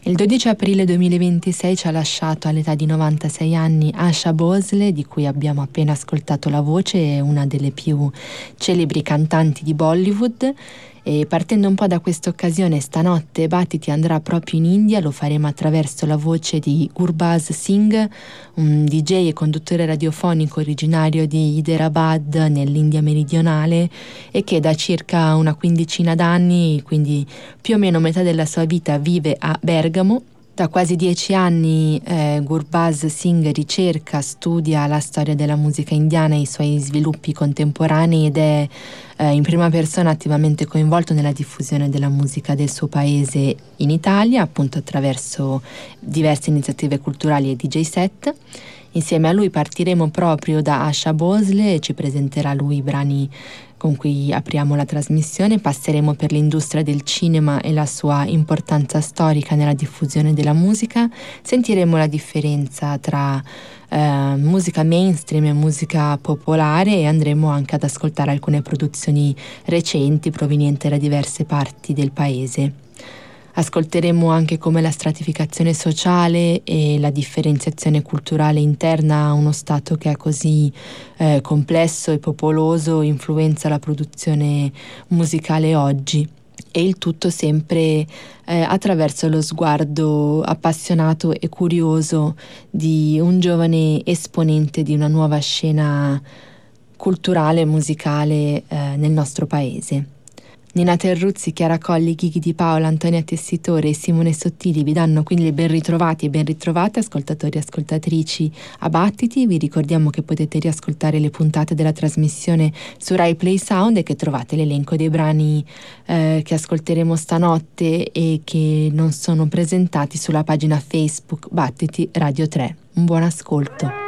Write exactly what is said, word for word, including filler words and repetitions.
Il dodici aprile duemilaventisei ci ha lasciato all'età di novantasei anni Asha Bhosle, di cui abbiamo appena ascoltato la voce, è una delle più celebri cantanti di Bollywood. E partendo un po' da questa occasione, stanotte Battiti andrà proprio in India. Lo faremo attraverso la voce di Gurbaz Singh, un D J e conduttore radiofonico originario di Hyderabad nell'India meridionale, e che da circa una quindicina d'anni, quindi più o meno metà della sua vita, vive a Bergamo. Da quasi dieci anni eh, Gurbaz Singh ricerca, studia la storia della musica indiana e i suoi sviluppi contemporanei, ed è eh, in prima persona attivamente coinvolto nella diffusione della musica del suo paese in Italia, appunto attraverso diverse iniziative culturali e D J set. Insieme a lui partiremo proprio da Asha Bhosle e ci presenterà lui i brani con cui apriamo la trasmissione. Passeremo per l'industria del cinema e la sua importanza storica nella diffusione della musica. Sentiremo la differenza tra eh, musica mainstream e musica popolare, e andremo anche ad ascoltare alcune produzioni recenti provenienti da diverse parti del paese. Ascolteremo anche come la stratificazione sociale e la differenziazione culturale interna a uno Stato che è così eh, complesso e popoloso influenza la produzione musicale oggi, e il tutto sempre eh, attraverso lo sguardo appassionato e curioso di un giovane esponente di una nuova scena culturale e musicale eh, nel nostro paese. Nina Terruzzi, Chiara Colli, Ghighi Di Paola, Antonia Tessitore e Simone Sottili vi danno quindi il ben ritrovati e ben ritrovate, ascoltatori e ascoltatrici a Battiti. Vi ricordiamo che potete riascoltare le puntate della trasmissione su Rai Play Sound, e che trovate l'elenco dei brani eh, che ascolteremo stanotte e che non sono presentati sulla pagina Facebook Battiti Radio tre. Un buon ascolto.